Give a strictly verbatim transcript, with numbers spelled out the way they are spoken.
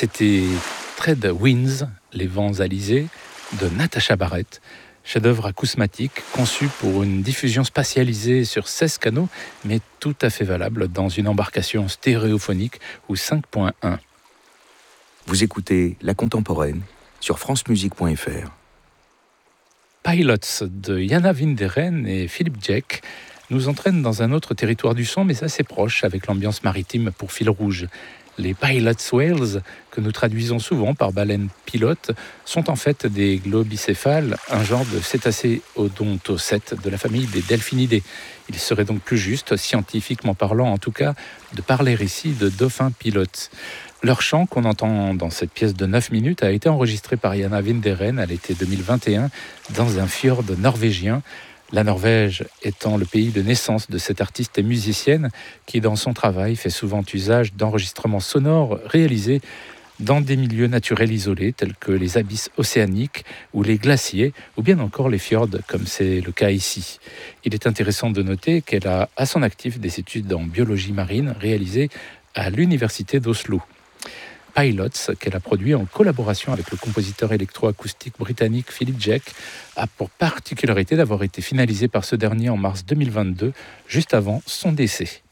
C'était Trade Winds, les vents alizés, de Natasha Barrett, chef-d'œuvre acousmatique conçu pour une diffusion spatialisée sur seize canaux, mais tout à fait valable dans une embarcation stéréophonique ou cinq point un. Vous écoutez La Contemporaine sur francemusique point f r. Pilots de Jana Winderen et Philip Jack nous entraînent dans un autre territoire du son, mais assez proche, avec l'ambiance maritime pour fil rouge. Les Pilot Whales, que nous traduisons souvent par baleines pilotes, sont en fait des globicéphales, un genre de cétacés odontocètes de la famille des delphinidés. Il serait donc plus juste, scientifiquement parlant en tout cas, de parler ici de dauphins pilotes. Leur chant, qu'on entend dans cette pièce de neuf minutes, a été enregistré par Jana Winderen à l'été deux mille vingt et un dans un fjord norvégien. La Norvège étant le pays de naissance de cette artiste et musicienne qui, dans son travail, fait souvent usage d'enregistrements sonores réalisés dans des milieux naturels isolés tels que les abysses océaniques ou les glaciers ou bien encore les fjords comme c'est le cas ici. Il est intéressant de noter qu'elle a à son actif des études en biologie marine réalisées à l'université d'Oslo. Pilots, qu'elle a produit en collaboration avec le compositeur électroacoustique britannique Philip Jack, a pour particularité d'avoir été finalisé par ce dernier en mars deux mille vingt-deux, juste avant son décès.